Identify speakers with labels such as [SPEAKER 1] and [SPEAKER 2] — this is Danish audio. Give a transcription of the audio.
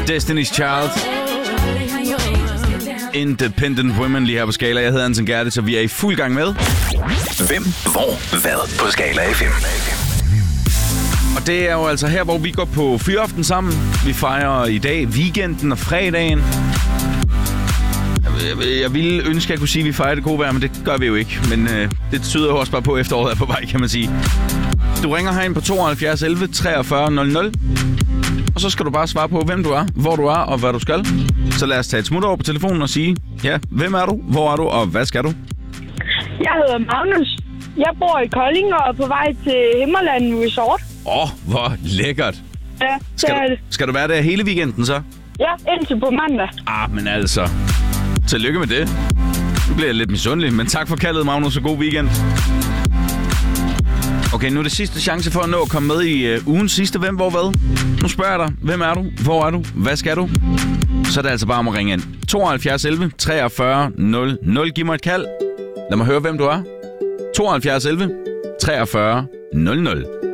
[SPEAKER 1] Destiny's Child. Independent Women lige her på Skala. Jeg hedder Anton Gerdes, så vi er i fuld gang med.
[SPEAKER 2] Hvem, hvor, hvad på Skala FM.
[SPEAKER 1] Og det er jo altså her, hvor vi går på fyraften sammen. Vi fejrer i dag weekenden og fredagen. Jeg ville ønske, at jeg kunne sige, at vi fejrer det gode vejr, men det gør vi jo ikke. Men det tyder jo også bare på, at efteråret er på vej, kan man sige. Du ringer herind på 72 11 43 00. Og så skal du bare svare på, hvem du er, hvor du er og hvad du skal. Så lad os tage et smut over på telefonen og sige, ja, hvem er du, hvor er du og hvad skal du?
[SPEAKER 3] Jeg hedder Magnus. Jeg bor i Kolding og er på vej til Himmerland Resort.
[SPEAKER 1] Hvor lækkert.
[SPEAKER 3] Ja, det er det.
[SPEAKER 1] Skal du være der hele weekenden så?
[SPEAKER 3] Ja, indtil på mandag.
[SPEAKER 1] Men altså, tillykke med det. Nu bliver jeg lidt misundelig, men tak for kaldet, Magnus, og god weekend. Okay, nu er det sidste chance for at nå at komme med i ugens sidste Hvem, hvor, hvad. Nu spørger jeg dig, hvem er du, hvor er du, hvad skal du? Så er det altså bare om at ringe ind. 72 11 43 00. Giv mig et kald. Lad mig høre, hvem du er. 72 11 43 00.